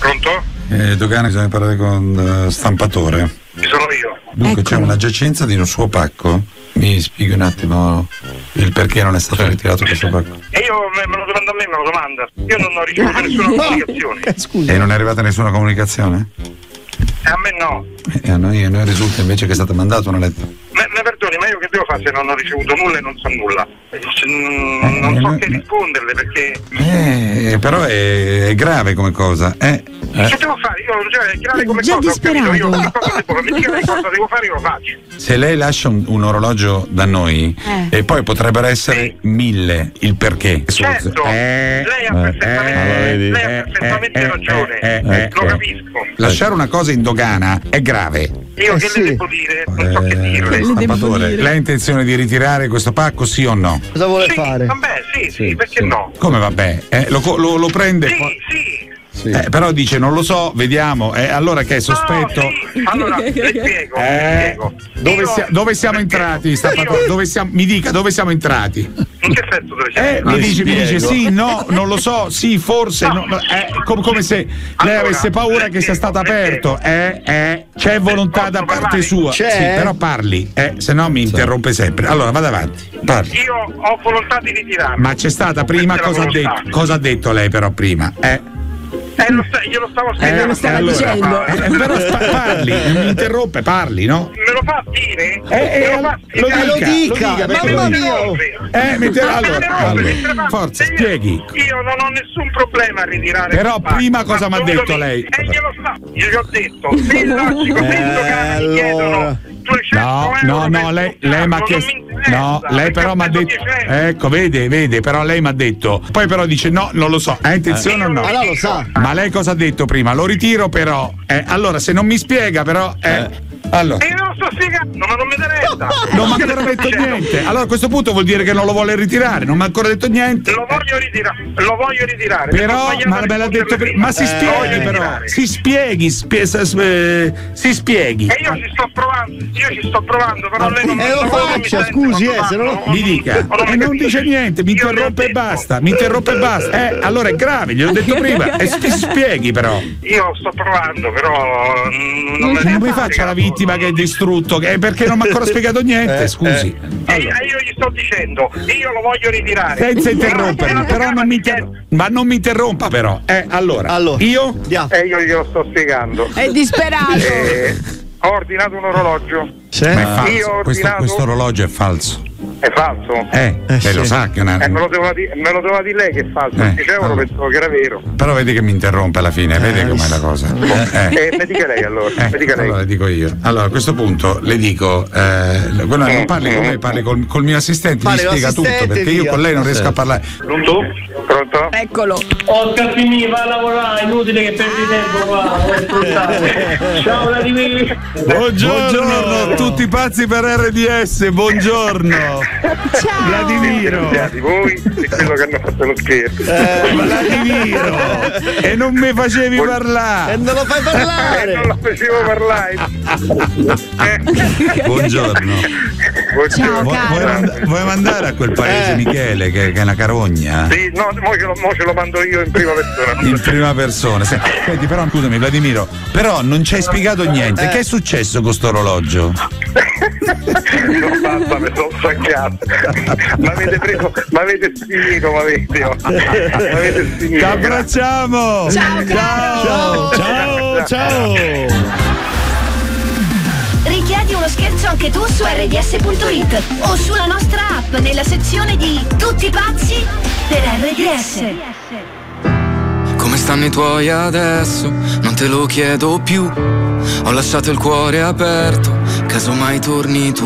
Pronto? Dogana, bisogna parlare con Stampatore. Ci sono io. Dunque c'è una giacenza di un suo pacco. Mi spieghi un attimo il perché non è stato ritirato questo pacco? E io me lo domando a me, me lo domanda. Io non ho ricevuto nessuna comunicazione. Scusa. E non è arrivata nessuna comunicazione? A me no. E a noi risulta invece che è stata mandata una lettera. Me perdoni, ma io che devo fare se non ho ricevuto nulla e non so nulla? Non so che risponderle perché... Però è grave come cosa. Che devo fare? Io, è grave come già cosa, ho capito. Io disperato. che cosa devo, mi dica che cosa devo fare, io lo faccio. Se lei lascia un orologio da noi, e poi potrebbero essere 1000 il perché. Certo, lei ha perfettamente ragione, lo capisco. Lasciare una cosa in dogana è grave. Io che le devo dire? Non so che dirle. Stampatore, lei ha intenzione di ritirare questo pacco, sì o no? Cosa vuole Sì, fare? vabbè, sì, perché no? Come vabbè? Lo prende? Sì. Però dice non lo so, vediamo. Allora che è sospetto? No, sì. Allora, le spiego. Dove siamo entrati? Mi dica dove siamo entrati. In che senso dove siamo? Mi dice sì, no, non lo so, sì, forse. No, come se lei avesse paura che sia stato aperto. C'è volontà da parte sua. C'è? Sì, però parli, se no mi interrompe sempre. Allora vada avanti. Parli. Io ho volontà di ritirarmi. Ma c'è stata prima, cosa ha detto lei però prima? Glielo stavo spiegando. Lo stava dicendo. Però parli, mi interrompe, parli, no? Me lo fa dire? Lo dica, mamma mia. allora, forza, spieghi. Io non ho nessun problema a ritirare. Però prima cosa mi ha detto lei? Glielo sa, io gli ho detto, se il logico, se il dogana mi chiedono 200 euro. No, lei mi ha chiesto. No, lei però mi ha detto. Ecco, vede, però lei mi ha detto. Poi però dice no, non lo so. Ha intenzione o no? Allora lo sa. Ma lei cosa ha detto prima? Lo ritiro però. Allora se non mi spiega però. Allora. E io non lo sto spiegando, ma non mi interessa. Non mi ha ancora detto niente. Allora a questo punto vuol dire che non lo vuole ritirare. Non mi ha ancora detto niente. Lo voglio ritirare. Però, ma me l'ha detto prima. Ma si spieghi però. Si spieghi. Si spieghi. E io ci sto provando, però lei non lo faccia, scusi, se non lo... Mi dica. E non dice niente, mi interrompe e basta. Allora è grave, gliel'ho detto prima. E si spieghi però. Io sto provando, però non mi faccia la vittima che è distrutto, perché non mi ha ancora spiegato niente, scusi. Io gli sto dicendo, io lo voglio ritirare. Senza interrompermi, però non mi interrompa. Ma non mi interrompa però. Allora. Io? Io glielo sto spiegando. È disperato. Ho ordinato un orologio. Ma è falso. Io ho ordinato... Questo orologio è falso. È falso? Lei lo sa che me lo doveva dire lei che è falso. 10 euro pensavo che era vero. Però vedi che mi interrompe alla fine, vedi com'è la cosa. Me dica lei allora. Allora dico io. Allora a questo punto le dico, non parli con me, parli col mio assistente, mi spiega tutto, perché io con lei non riesco a parlare. Pronto? Eccolo. Oscar finì, va a lavorare, inutile che perdi tempo qua. Ciao Vladimir. Buongiorno, tutti pazzi per RDS, buongiorno. Ciao. Vladimiro. Voi e quello che hanno fatto lo scherzo. Vladimiro. E non mi facevi parlare. E non lo fai parlare. Non lo facevo parlare. Buongiorno. Ciao, Vuoi mandare a quel paese Michele che è una carogna? Sì, no, mo ce lo mando io in prima persona. In prima persona. Senti, però scusami Vladimiro, però non ci hai spiegato niente. Che è successo con sto orologio? Non basta, mi sono stancato. Mi avete preso, mi avete sfinito, mi avete sfinito. Ti abbracciamo. Ciao. Richiedi uno scherzo anche tu su rds.it o sulla nostra app nella sezione di Tutti pazzi per RDS. Come stanno i tuoi adesso? Non te lo chiedo più. Ho lasciato il cuore aperto, casomai torni tu.